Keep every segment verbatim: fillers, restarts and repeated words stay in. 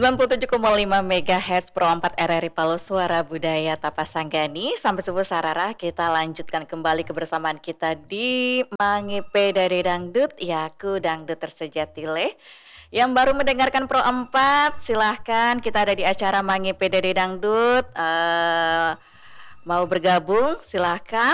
sembilan puluh tujuh koma lima megahertz Pro empat R R I Palu Suara Budaya Tapasanggani. Sampai subuh Sarara, kita lanjutkan kembali kebersamaan kita di Mangipe dari Dangdut, Yaku Dangdut Tersejati Leh. Yang baru mendengarkan Pro empat, silahkan, kita ada di acara Mangipe dari Dangdut. Uh, mau bergabung, silahkan.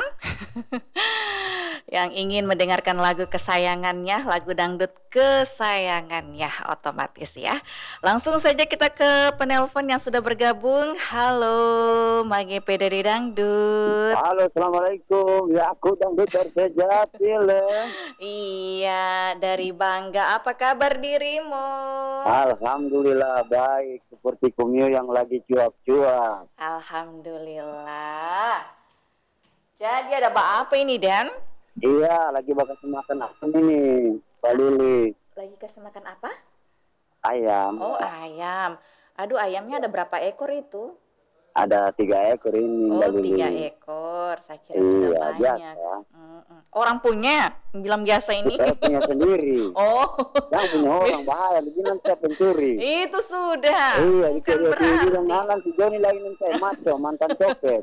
Yang ingin mendengarkan lagu kesayangannya, lagu dangdut kesayangannya, otomatis ya. Langsung saja kita ke penelpon yang sudah bergabung. Halo, Mangipe dari Dangdut. Halo, assalamualaikum. Ya, aku Dangdut Tersejati Leh. Iya, dari Bangga. Apa kabar dirimu? Alhamdulillah baik, seperti kumio yang lagi cuap-cuap. Alhamdulillah. Jadi ada apa ini, Dan? Iya, lagi bakal makan apa ini, Pak Lili? Lagi kasih makan apa? Ayam. Oh, ayam. Aduh, ayamnya ada berapa ekor itu? Ada tiga ekor ini, Oh, Mbak Lili. tiga ekor. Saya kira iya, sudah banyak. Biasa. Mm-mm. Orang punya, bilang biasa ini. Saya punya sendiri. Oh. Yang punya orang bahaya, begini saya pencuri. Itu sudah. Iya, bukan itu berarti. bilang nangan si Joni lagi nanti maco, mantan copet.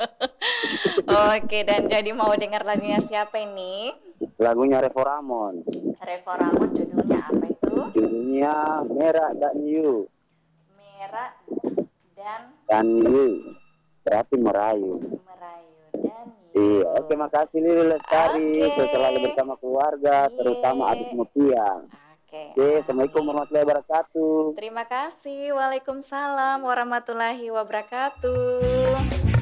Oke, dan jadi mau dengar lagunya siapa ini? Lagunya Revo Ramon. Revo Ramon, judulnya apa itu? Judulnya Merah dan You. Merah dan Dan You. Berarti merayu. Merayu dan You. Iya, oke, makasih Lili Lestari. Oke. Saya selalu bersama keluarga, Iya. terutama adik Mutia. Oke. Oke, Assalamualaikum warahmatullahi wabarakatuh. Terima kasih. Waalaikumsalam warahmatullahi wabarakatuh.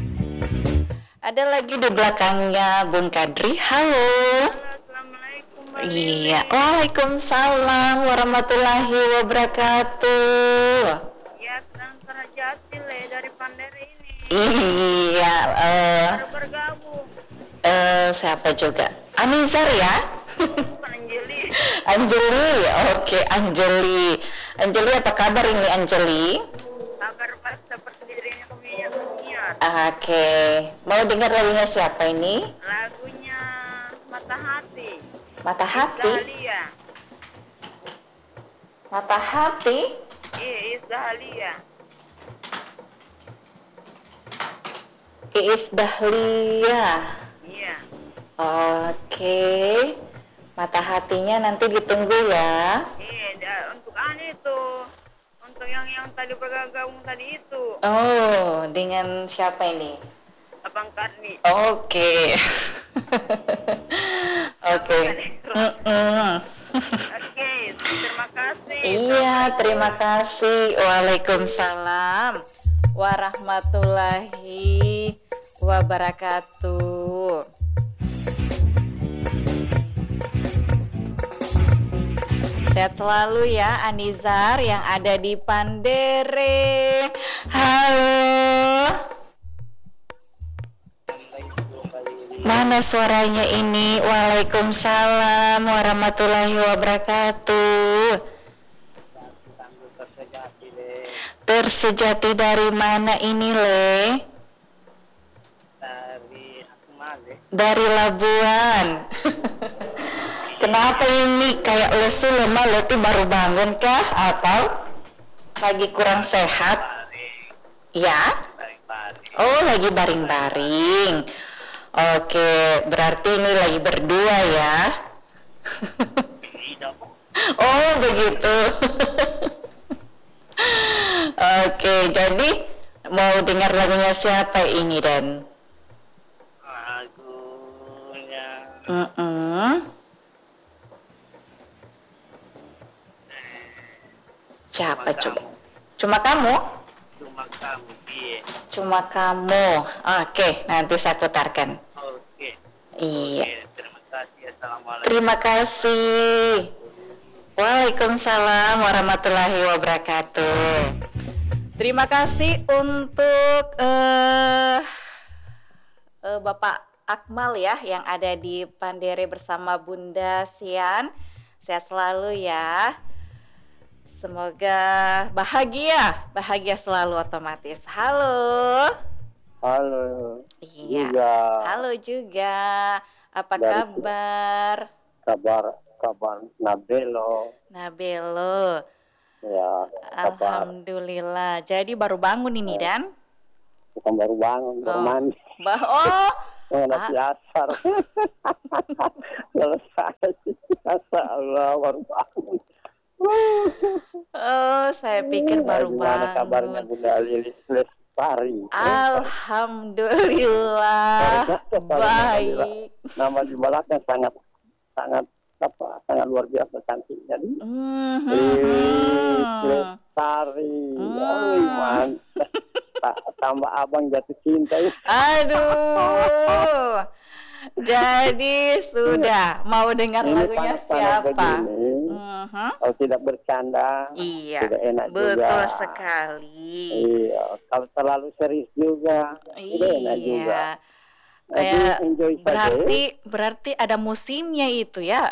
Ada lagi di belakangnya Bung Kadri. Halo. Assalamualaikum. Iya. Waalaikumsalam warahmatullahi wabarakatuh. Ya, transfer Jati Le dari Pandere ini. Iya. Uh, Baru bergabung. uh, siapa juga? Anizar ya? Bukan Anjeli. Anjeli. Oke, Anjeli. Anjeli, apa kabar ini Anjeli? Kabar pas seperti dirinya punya penyiar. Oke. Mau dengar lagunya siapa ini? Lagunya Mata Hati. Mata Hati? Dahlia. Mata Hati? Iya, Is Dahlia. Iis Dahlia. Iya. Oke. Mata hatinya nanti ditunggu ya. Iya, da- untuk aneh itu. Untuk yang yang tadi bergabung tadi itu. Oh, dengan siapa ini? Abang Karni. Oke. Oke. Mm-mm. Oke, terima kasih. Iya, terima kasih. Waalaikumsalam warahmatullahi wabarakatuh. Sehat selalu ya Anizar yang ada di Pandere. Halo. Mana suaranya ini? Waalaikumsalam warahmatullahi wabarakatuh. Tersejati dari mana ini, Le? Dari Akmale. Dari Labuan. Kenapa ini kayak lesu lemah, letih baru bangun kah? Atau lagi kurang sehat? Ya? Oh, lagi baring-baring. Oke, berarti ini lagi berdua ya? Oh, begitu. Oke, jadi mau dengar lagunya siapa ini, Dan? Lagunya Mm-mm. Siapa coba? Cuma kamu? Cuma Kamu. Iya. Cuma kamu. Oke, nanti saya putarkan. Oke. Iya. Oke, terima kasih. Assalamualaikum. Terima kasih. Waalaikumsalam warahmatullahi wabarakatuh. Terima kasih untuk uh, uh, Bapak Akmal ya yang ada di Pandere bersama Bunda Sian. Sehat selalu ya. Semoga bahagia, bahagia selalu otomatis. Halo. Halo. Iya. Juga. Halo juga. Apa Dari- kabar? Kabar kabar Nabelo. Nabelo. Ya, apa, Alhamdulillah. Jadi baru bangun ini eh, dan? bukan baru bangun, baru Oh, mandi. bah oh, Menghadapi ah, asar. Selesai. Masya Allah, baru bangun. oh, saya pikir Nah, baru gimana kabarnya bangun. Bunda Lilis Lestari? Eh, Alhamdulillah, sorry, sorry, nama di, baik. nama di belakang sangat, sangat, apa, sangat luar biasa cantiknya. Lilis Mhm. Lestari. Oh, Hmm. mantap. Ta- Tambah abang jatuh cinta. Aduh. Jadi sudah mau dengar Ini lagunya panas-panas siapa? begini, Mhm. kalau tidak bercanda, Iya, tidak enak juga. betul sekali. Iya, kalau terlalu serius juga, tidak enak juga. Iya. Jadi Eh, enjoy saja. Ya. berarti berarti ada musimnya itu ya.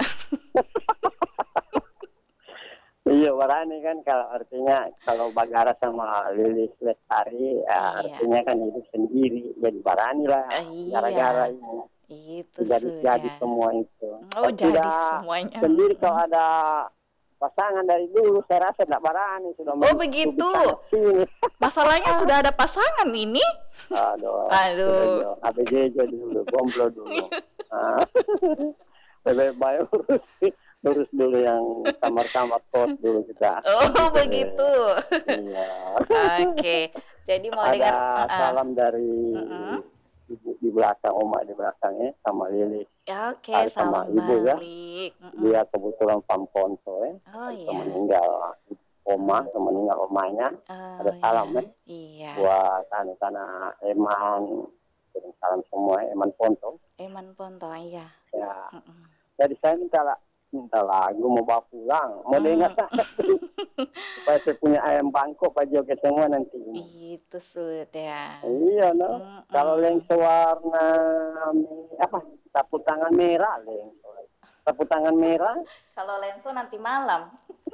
Iya, Warani kan kalau artinya kalau Bagara sama Lilis Lestari, ya Iya. artinya kan hidup sendiri. Jadi Warani lah, gara-gara Iya. ini. Itu Jadi-jadi sudah. semua itu. Oh, Kalau jadi sudah semuanya. sendiri, kalau Mm-mm. ada pasangan dari dulu, saya rasa tidak Warani sudah Oh, mencukupi begitu. sana sini. Masalahnya sudah ada pasangan ini. Aduh, sudah Aduh. jauh. A B J J dulu, gomblo dulu. Ah. Lebih baik urus, urus dulu yang kamar-kamar kos dulu kita. Oh, Gitu deh. begitu. Iya. Oke. Jadi mau Ada dengar uh, salam dari mm-mm. ibu di belakang, oma di belakangnya, sama Lilis. Ya, oke, Hari sama salam ibu ya. balik. Mm-mm. Dia kebetulan pamponso ya. Oh Itu iya. meninggal oma, Oh, meninggal omanya. Ada oh salam iya. ya. Iya. Buat anak-anak Eman. Kirim salam semua ya, Eman Ponto. Eman Ponto, iya. Ya. Mm-mm. Jadi saya minta lah, minta lagu mau bawa pulang. Mau dengar Mm. supaya saya punya ayam bangkok Pak Joget semua nanti. Itu sudah. Iya, no. Kalau Mm-mm. lengse warna me- apa? Sapu tangan merah, lengse. Sapu tangan merah. Kalau lenso nanti malam.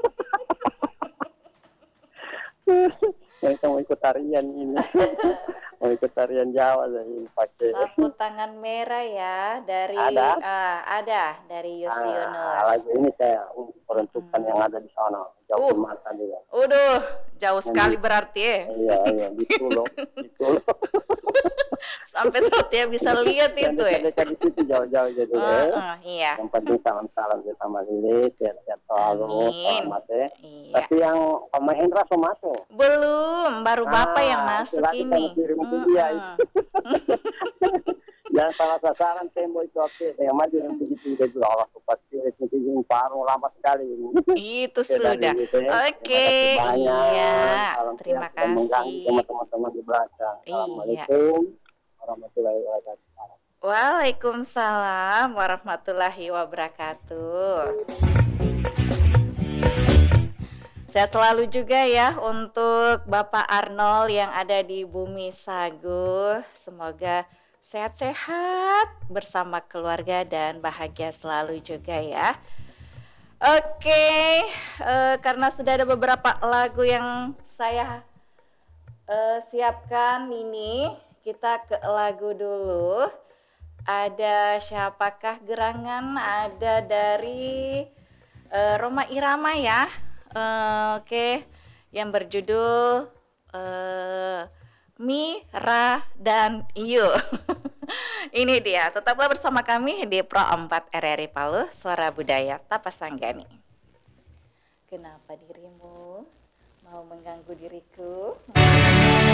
Yang mau ikut tarian ini. Mau ikut tarian Jawa saya ini pakai. Sapu tangan merah ya dari Ada. ah, ada dari Ah, Yusionus. lagu ini saya untuk peruntukan Mm. yang ada di sana. Jauh di Uh, mata dia. udah jauh Yang sekali di, berarti ya. iya, iya, di Tulo. Di Tulo. Sampai Sotia bisa lihat Yang itu ya. dekat-dekat di situ jauh-jauh jadi eh. Heeh, iya. Yang penting salam-salam kita sama Lilis, sehat-sehat selalu, Amin. selamat ya. Iya. Tapi yang sama Hendra so masuk. Belum, baru Bapak yang Nah, itu masuk lagi saya ini. kirim ke dia itu. Mm-mm. Jangan salah sasaran tembok itu oke. Yang maju yang begitu dia bilang Allah pasti itu izin paruh lama sekali ini. Itu Oke, dan sudah. Lilis, ya. Oke, Terima kasih banyak. iya. Salam Terima sehat dan mengganggu sama kasih. teman-teman di belakang. Iya. Assalamualaikum warahmatullahi wabarakatuh. Waalaikumsalam warahmatullahi wabarakatuh. Sehat selalu juga ya untuk Bapak Arnold yang ada di Bumi Sagu. Semoga sehat-sehat bersama keluarga dan bahagia selalu juga ya. Oke, eh, karena sudah ada beberapa lagu yang saya eh, siapkan ini, kita ke lagu dulu. Ada siapakah gerangan? Ada dari eh, Roma Irama ya. Eh, Oke, yang berjudul eh, Mi, Ra, dan Yu. Ini dia, tetaplah bersama kami di Pro empat R R I Palu, Suara Budaya Tapasanggani. Kenapa dirimu mau mengganggu diriku?